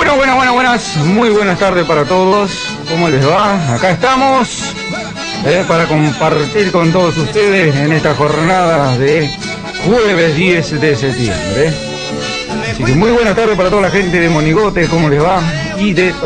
Buenas, muy buenas tardes para todos. ¿Cómo les va? Acá estamos para compartir con todos ustedes en esta jornada de jueves 10 de septiembre. Así que muy buenas tardes para toda la gente de Monigotes, ¿cómo les va? Y de